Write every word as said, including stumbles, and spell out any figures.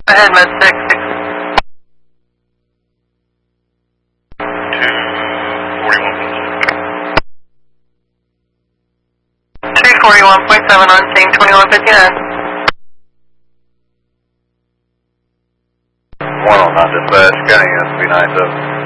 Ahead, med six. two forty-one point seven on scene, twenty-one fifty-nine. one oh nine dispatch, county S B nine seven.